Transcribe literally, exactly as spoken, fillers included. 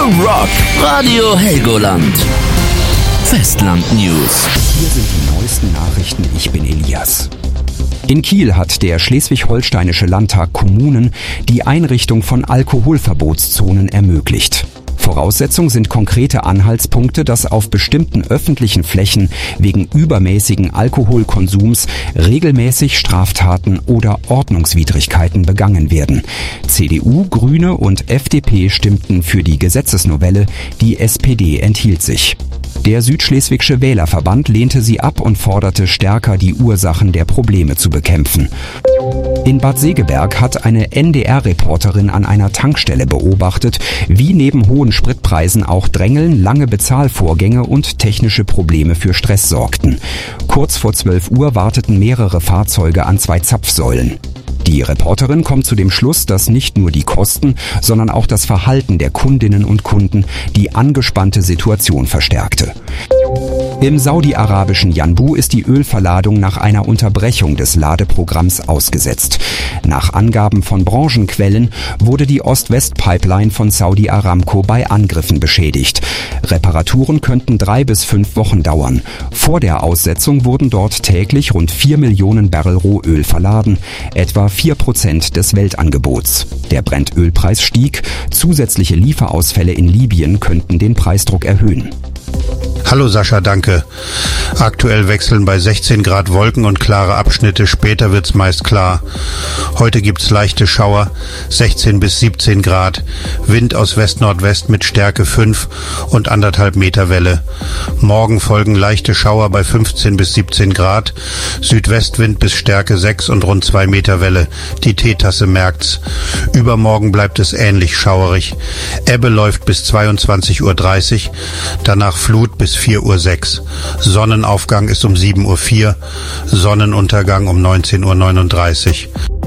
Rock, Radio Helgoland. Festland News. Hier sind die neuesten Nachrichten, ich bin Elias. In Kiel hat der Schleswig-Holsteinische Landtag Kommunen die Einrichtung von Alkoholverbotszonen ermöglicht. Voraussetzung sind konkrete Anhaltspunkte, dass auf bestimmten öffentlichen Flächen wegen übermäßigen Alkoholkonsums regelmäßig Straftaten oder Ordnungswidrigkeiten begangen werden. C D U, Grüne und F D P stimmten für die Gesetzesnovelle, die S P D enthielt sich. Der Südschleswigsche Wählerverband lehnte sie ab und forderte stärker, die Ursachen der Probleme zu bekämpfen. In Bad Segeberg hat eine N D R-Reporterin an einer Tankstelle beobachtet, wie neben hohen Spritpreisen auch Drängeln, lange Bezahlvorgänge und technische Probleme für Stress sorgten. Kurz vor zwölf Uhr warteten mehrere Fahrzeuge an zwei Zapfsäulen. Die Reporterin kommt zu dem Schluss, dass nicht nur die Kosten, sondern auch das Verhalten der Kundinnen und Kunden die angespannte Situation verstärkte. Im saudi-arabischen Yanbu ist die Ölverladung nach einer Unterbrechung des Ladeprogramms ausgesetzt. Nach Angaben von Branchenquellen wurde die Ost-West-Pipeline von Saudi Aramco bei Angriffen beschädigt. Reparaturen könnten drei bis fünf Wochen dauern. Vor der Aussetzung wurden dort täglich rund vier Millionen Barrel Rohöl verladen, etwa vier Prozent des Weltangebots. Der Brentölpreis stieg, zusätzliche Lieferausfälle in Libyen könnten den Preisdruck erhöhen. Hallo Sascha, danke. Aktuell wechseln bei sechzehn Grad Wolken und klare Abschnitte, später wird's meist klar. Heute gibt's leichte Schauer, sechzehn bis siebzehn Grad, Wind aus West-Nordwest mit Stärke fünf und anderthalb Meter Welle. Morgen folgen leichte Schauer bei fünfzehn bis siebzehn Grad, Südwestwind bis Stärke sechs und rund zwei Meter Welle. Die Teetasse merkt's. Übermorgen bleibt es ähnlich schauerig. Ebbe läuft bis zweiundzwanzig Uhr dreißig, danach Flut bis vier Uhr sechs. Sonnenaufgang ist um sieben Uhr vier, Sonnenuntergang um neunzehn Uhr neununddreißig.